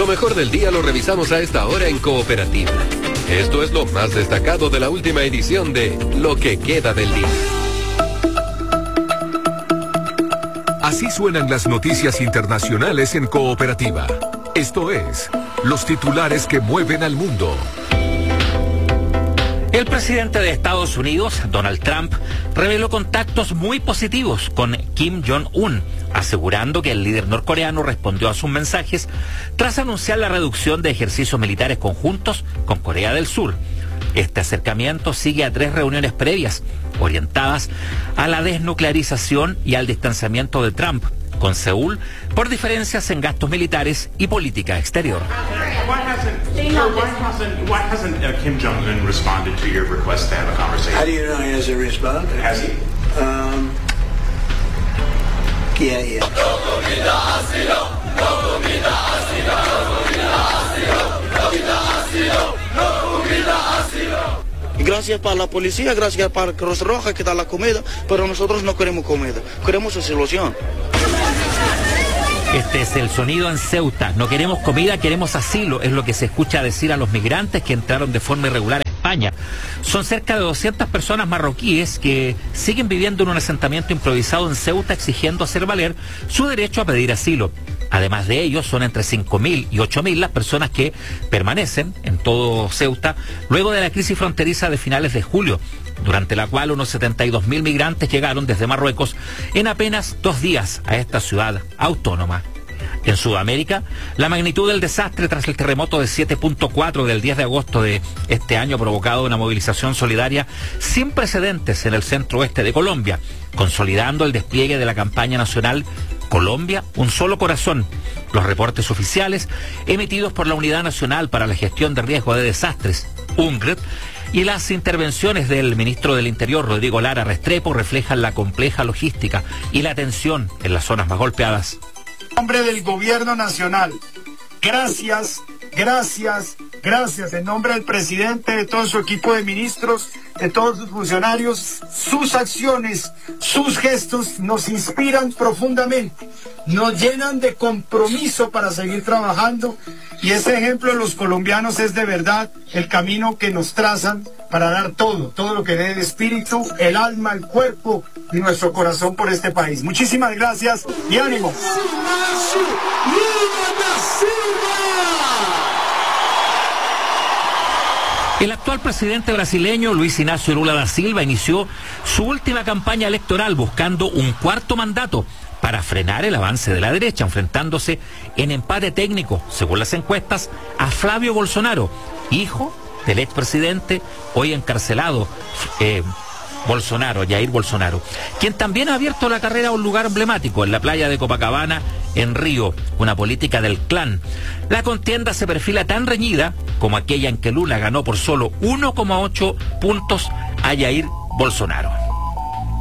Lo mejor del día lo revisamos a esta hora en Cooperativa. Esto es lo más destacado de la última edición de Lo que queda del día. Así suenan las noticias internacionales en Cooperativa. Esto es, los titulares que mueven al mundo. El presidente de Estados Unidos, Donald Trump, reveló contactos muy positivos con Kim Jong-un, asegurando que el líder norcoreano respondió a sus mensajes tras anunciar la reducción de ejercicios militares conjuntos con Corea del Sur. Este acercamiento sigue a 3 reuniones previas, orientadas a la desnuclearización y al distanciamiento de Trump con Seúl por diferencias en gastos militares y política exterior. Why hasn't Kim Jong-un responded to your request to have a conversation? How do you know he hasn't responded? Has he? Yeah. Gracias para la policía, gracias para Cruz Roja que da la comida, pero nosotros no queremos comida, queremos una solución. Este es el sonido en Ceuta. No queremos comida, queremos asilo, es lo que se escucha decir a los migrantes que entraron de forma irregular a España. Son cerca de 200 personas marroquíes que siguen viviendo en un asentamiento improvisado en Ceuta exigiendo hacer valer su derecho a pedir asilo. Además de ellos, son entre 5.000 y 8.000 las personas que permanecen en todo Ceuta luego de la crisis fronteriza de finales de julio, durante la cual unos 72.000 migrantes llegaron desde Marruecos en apenas 2 días a esta ciudad autónoma. En Sudamérica, la magnitud del desastre tras el terremoto de 7.4 del 10 de agosto de este año ha provocado una movilización solidaria sin precedentes en el centro oeste de Colombia, consolidando el despliegue de la campaña nacional Colombia, un solo corazón. Los reportes oficiales emitidos por la Unidad Nacional para la Gestión de Riesgo de Desastres, UNGRED, y las intervenciones del ministro del Interior, Rodrigo Lara Restrepo, reflejan la compleja logística y la tensión en las zonas más golpeadas. En nombre del Gobierno Nacional, gracias, en nombre del presidente, de todo su equipo de ministros, de todos sus funcionarios, sus acciones, sus gestos nos inspiran profundamente, nos llenan de compromiso para seguir trabajando, y ese ejemplo de los colombianos es de verdad el camino que nos trazan para dar todo lo que dé el espíritu, el alma, el cuerpo y nuestro corazón por este país. Muchísimas gracias y ánimo. El actual presidente brasileño, Luis Inácio Lula da Silva, inició su última campaña electoral buscando un 4º mandato para frenar el avance de la derecha, enfrentándose en empate técnico, según las encuestas, a Flavio Bolsonaro, hijo del expresidente hoy encarcelado, Jair Bolsonaro, quien también ha abierto la carrera a un lugar emblemático en la playa de Copacabana, en Río, una política del clan. La contienda se perfila tan reñida como aquella en que Lula ganó por solo 1,8 puntos a Jair Bolsonaro.